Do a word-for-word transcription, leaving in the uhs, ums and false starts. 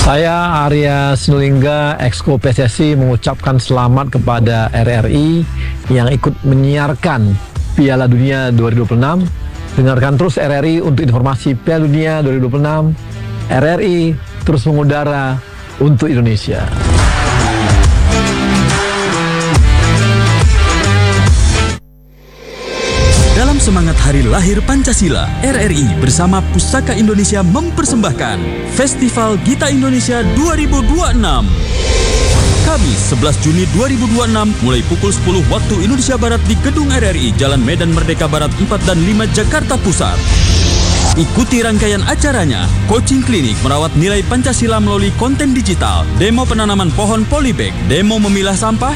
Saya Arya Sinulinga, Exco P S S I, mengucapkan selamat kepada R R I yang ikut menyiarkan Piala Dunia dua ribu dua puluh enam. Dengarkan terus R R I untuk informasi Piala Dunia dua ribu dua puluh enam. R R I terus mengudara untuk Indonesia. Dalam semangat Hari Lahir Pancasila, R R I bersama Pusaka Indonesia mempersembahkan Festival Gita Indonesia dua ribu dua puluh enam. Kamis sebelas Juni dua ribu dua puluh enam mulai pukul sepuluh waktu Indonesia Barat di Gedung R R I Jalan Medan Merdeka Barat empat dan lima Jakarta Pusat. Ikuti rangkaian acaranya, coaching klinik merawat nilai Pancasila melalui konten digital, demo penanaman pohon polybag, demo memilah sampah,